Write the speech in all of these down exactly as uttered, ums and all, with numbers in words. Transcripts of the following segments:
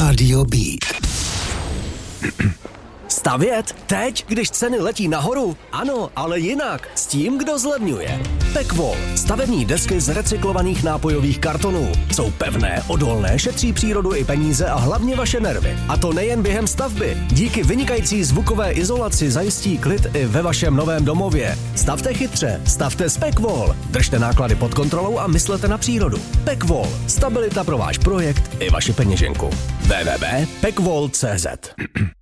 Rádio Beat. Stavět? Teď, když ceny letí nahoru? Ano, ale jinak. S tím, kdo zlevňuje. Pekvol. Stavební desky z recyklovaných nápojových kartonů. Jsou pevné, odolné, šetří přírodu i peníze a hlavně vaše nervy. A to nejen během stavby. Díky vynikající zvukové izolaci zajistí klid i ve vašem novém domově. Stavte chytře, stavte s Pekvol. Držte náklady pod kontrolou a myslete na přírodu. Pekvol. Stabilita pro váš projekt i vaši peněženku. w w w tečka pekvol tečka c z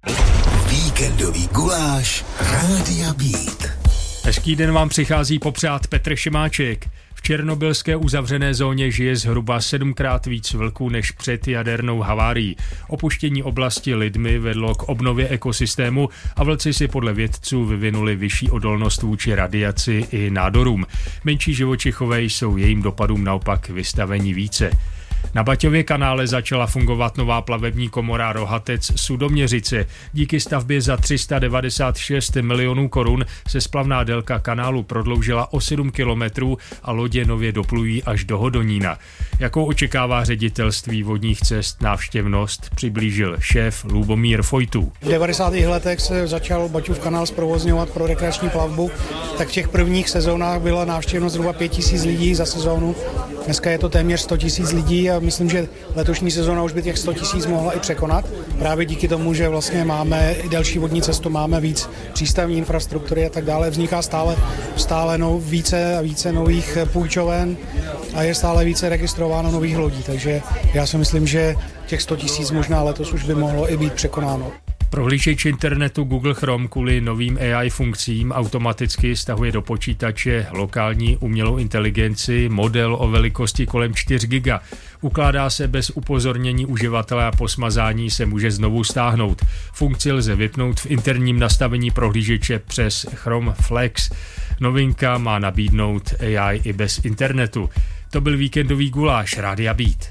Víkendový guláš Rádia Beat. Hezký den vám přichází popřát Petr Šimáček. V černobylské uzavřené zóně žije zhruba sedmkrát víc vlků než před jadernou havárií. Opuštění oblasti lidmi vedlo k obnově ekosystému a vlci si podle vědců vyvinuli vyšší odolnost vůči radiaci i nádorům. Menší živočichové jsou jejím dopadům naopak vystaveni více. Na Baťově kanále začala fungovat nová plavební komora Rohatec Sudoměřice. Díky stavbě za tři sta devadesát šest milionů korun se splavná délka kanálu prodloužila o sedm kilometrů a lodě nově doplují až do Hodonína. Jakou očekává ředitelství vodních cest návštěvnost, přiblížil šéf Lubomír Fojtů. V devadesátých letech se začal Baťův kanál zprovozňovat pro rekreační plavbu, tak v těch prvních sezónách byla návštěvnost zhruba pět tisíc lidí za sezónu. Dneska je to téměř sto tisíc lidí a myslím, že letošní sezóna už by těch sto tisíc mohla i překonat. Právě díky tomu, že vlastně máme i delší vodní cestu, máme víc přístavní infrastruktury a tak dále. Vzniká stále, stále no, více a více nových půjčoven a je stále více registrováno nových lodí. Takže já si myslím, že těch sto tisíc možná letos už by mohlo i být překonáno. Prohlížeč internetu Google Chrome kvůli novým A I funkcím automaticky stahuje do počítače lokální umělou inteligenci model o velikosti kolem čtyři giga. Ukládá se bez upozornění uživatele a po smazání se může znovu stáhnout. Funkci lze vypnout v interním nastavení prohlížeče přes Chrome Flex. Novinka má nabídnout A I i bez internetu. To byl víkendový guláš Rádia Beat.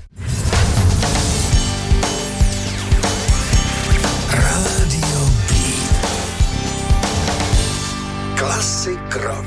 Rádio Beat. Klasik rock.